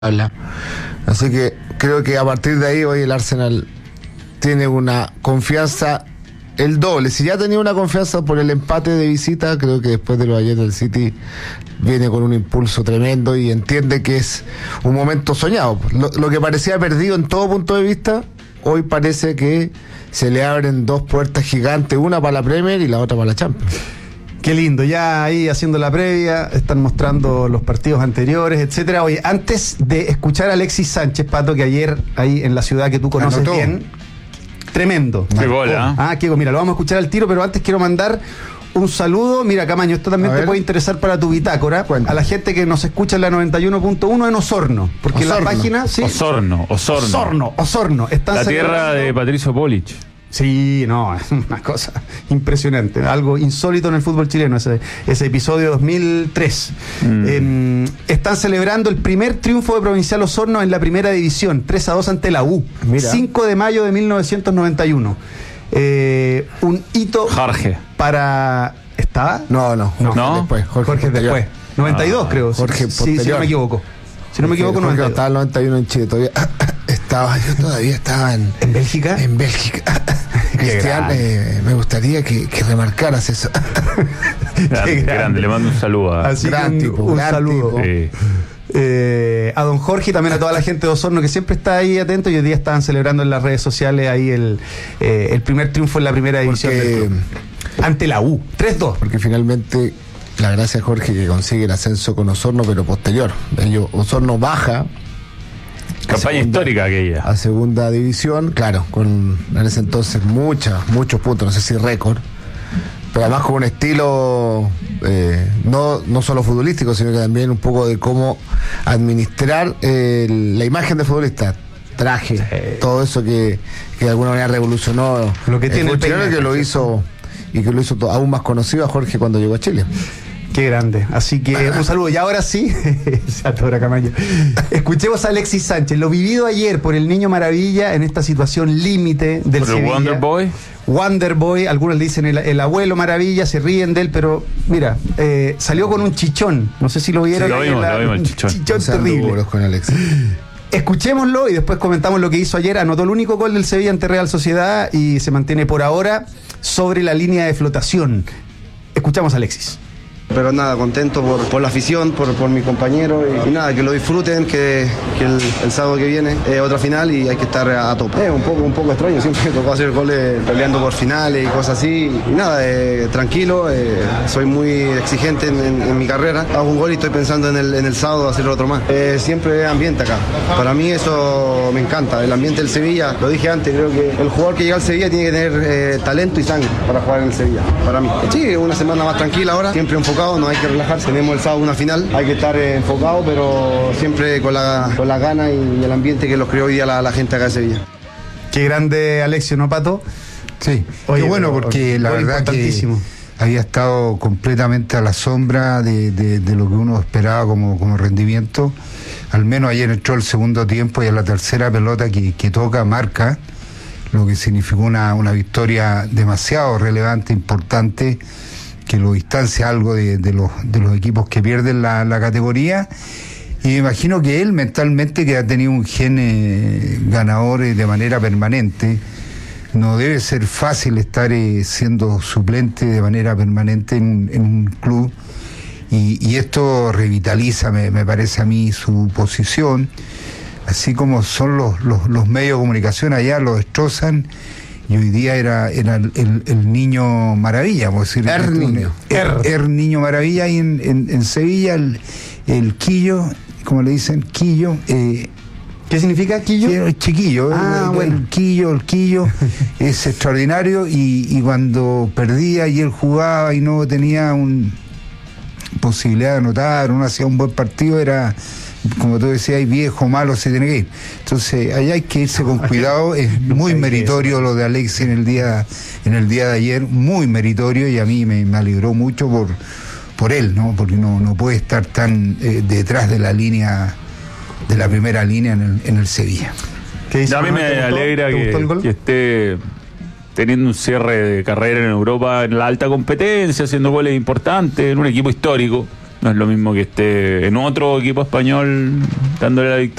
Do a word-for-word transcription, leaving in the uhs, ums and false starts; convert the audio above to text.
habla. Así que creo que a partir de ahí hoy el Arsenal tiene una confianza el doble. Si ya tenía una confianza por el empate de visita, creo que después de los ayer del City viene con un impulso tremendo y entiende que es un momento soñado. Lo, lo que parecía perdido en todo punto de vista, hoy parece que se le abren dos puertas gigantes, una para la Premier y la otra para la Champions. Qué lindo, ya ahí haciendo la previa, están mostrando los partidos anteriores, etcétera. Oye, antes de escuchar a Alexis Sánchez, Pato, que ayer ahí en la ciudad que tú conoces Anotó. bien, tremendo. Qué bola. Ah, qué, mira, lo vamos a escuchar al tiro, pero antes quiero mandar un saludo. Mira, Camaño, esto también te puede interesar para tu bitácora. Cuéntame. A la gente que nos escucha en la noventa y uno punto uno en Osorno, porque Osorno. la página... Sí, Osorno, Osorno. Osorno, Osorno. Están la tierra de Patricio Polich. Sí, no, es una cosa impresionante, algo insólito en el fútbol chileno, ese, ese episodio dos mil tres. Mm. Eh, están celebrando el primer triunfo de Provincial Osorno en la primera división, tres a dos ante la U, Mira. cinco de mayo de mil novecientos noventa y uno. Eh, un hito Jorge. para... ¿Estaba? No, no, no. ¿No? Después, Jorge, Jorge después. noventa y dos, ah, creo. Jorge sí, si no me equivoco. Si no me equivoco, Jorge, estaba el noventa y uno en Chile, todavía estaba, yo todavía estaba en... ¿En Bélgica? En Bélgica. Cristian, eh, me gustaría que, que remarcaras eso. Grande, grande. grande, le mando un saludo a... Así gran un, tipo, un gran saludo. Tipo. Sí. Eh, a don Jorge y también a toda la gente de Osorno que siempre está ahí atento, y hoy día estaban celebrando en las redes sociales ahí el, eh, el primer triunfo en la primera división porque, del club. Ante la U, tres dos. Porque finalmente la gracia a Jorge que consigue el ascenso con Osorno, pero posterior. Ellos, Osorno baja. Campaña segunda, histórica aquella. A segunda división, claro, con en ese entonces muchas, muchos puntos, no sé si récord, pero además con un estilo eh, no, no solo futbolístico, sino que también un poco de cómo administrar eh, la imagen de futbolista, traje, sí. todo eso que, que de alguna manera revolucionó lo que tiene el, el que lo hizo y que lo hizo aún más conocido a Jorge cuando llegó a Chile. Qué grande. Así que un saludo. Y ahora sí, se atora Camaño. Escuchemos a Alexis Sánchez. Lo vivido ayer por el Niño Maravilla en esta situación límite del Sevilla. ¿Por el Wonder Boy? Wonder Boy, algunos le dicen el, el abuelo Maravilla, se ríen de él, pero mira, eh, salió con un chichón. No sé si lo vieron. Sí, lo vimos, la, lo vimos, el chichón. chichón terrible. Con Alexis. Escuchémoslo y después comentamos lo que hizo ayer. Anotó el único gol del Sevilla ante Real Sociedad y se mantiene por ahora sobre la línea de flotación. Escuchamos a Alexis. Pero nada, contento por, por la afición, por, por mis compañeros y, y nada, que lo disfruten, que, que el, el sábado que viene es otra final y hay que estar a, a tope. Es un poco, un poco extraño, siempre me tocó hacer goles peleando por finales y cosas así. Y nada, eh, tranquilo, eh, soy muy exigente en, en, en mi carrera. Hago un gol y estoy pensando en el, en el sábado hacer otro más. Eh, siempre ambiente acá. Para mí eso me encanta, el ambiente del Sevilla. Lo dije antes, creo que el jugador que llega al Sevilla tiene que tener eh, talento y sangre para jugar en el Sevilla, para mí. Sí, una semana más tranquila ahora, siempre enfocado. No hay que relajarse, tenemos el sábado una final, hay que estar eh, enfocado, pero siempre con la, con la gana y el ambiente que los creó hoy día la, la gente acá de Sevilla. Qué grande Alexio, ¿no, Pato? Sí, Oye, qué bueno, porque la verdad que había estado completamente a la sombra de, de, de lo que uno esperaba como, como rendimiento. Al menos ayer entró el segundo tiempo y a la tercera pelota que, que toca, marca, lo que significó una, una victoria demasiado relevante, importante, que lo distancia algo de, de, los, de los equipos que pierden la, la categoría. Y me imagino que él mentalmente, que ha tenido un gen eh, ganador eh, de manera permanente, no debe ser fácil estar eh, siendo suplente de manera permanente en, en un club, y, y esto revitaliza, me, me parece a mí, su posición, así como son los, los, los medios de comunicación allá, lo destrozan. Y hoy día era, era el, el, el niño maravilla, por decir. El niño. El, el niño maravilla ahí en, en, en Sevilla, el, el Quillo, como le dicen, Quillo. Eh, ¿Qué significa Quillo? El chiquillo, ah, el, bueno. el Quillo, el Quillo es extraordinario, y, y cuando perdía y él jugaba y no tenía un posibilidad de anotar, uno hacía un buen partido, era... como tú decías, viejo, malo, se tiene que ir. Entonces, allá hay que irse con cuidado. Es muy meritorio lo de Alexis en el día, en el día de ayer, muy meritorio, y a mí me, me alegró mucho por, por él, ¿no? Porque no, no puede estar tan eh, detrás de la línea, de la primera línea en el, en el Sevilla. A mí me alegra que, que esté teniendo un cierre de carrera en Europa, en la alta competencia, haciendo goles importantes, en un equipo histórico. No es lo mismo que esté en otro equipo español dándole la victoria